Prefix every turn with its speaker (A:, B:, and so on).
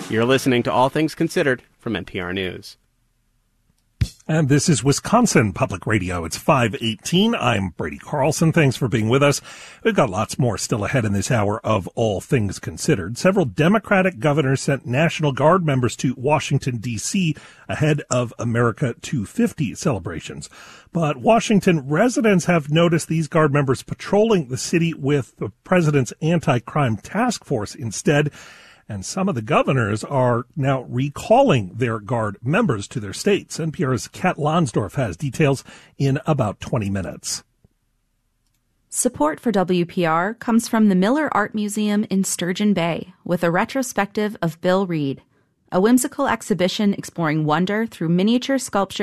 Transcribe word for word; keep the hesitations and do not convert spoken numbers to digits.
A: You're listening to All Things Considered from N P R News.
B: And this is Wisconsin Public Radio. It's five eighteen. I'm Brady Carlson. Thanks for being with us. We've got lots more still ahead in this hour of All Things Considered. Several Democratic governors sent National Guard members to Washington, D C ahead of America two fifty celebrations. But Washington residents have noticed these Guard members patrolling the city with the president's anti-crime task force instead. And some of the governors are now recalling their Guard members to their states. N P R's Kat Lonsdorf has details in about twenty minutes.
C: Support for W P R comes from the Miller Art Museum in Sturgeon Bay with a retrospective of Bill Reed, a whimsical exhibition exploring wonder through miniature sculpture